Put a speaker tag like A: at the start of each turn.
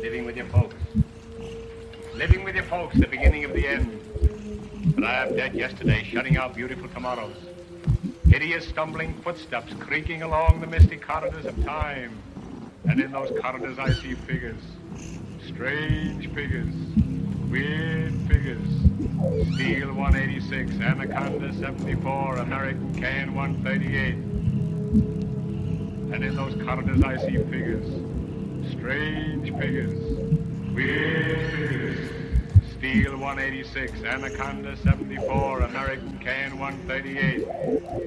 A: living with your folks. Living with your folks, the beginning of the end. But I am dead yesterday, shutting out beautiful tomorrows. Hideous stumbling footsteps creaking along the misty corridors of time. And in those corridors I see figures. Strange figures. Weird figures. Steel 186, Anaconda 74, American Can 138. And in those corridors I see figures. Strange figures. Weird figures. Steel 186, Anaconda 74, American Can 138.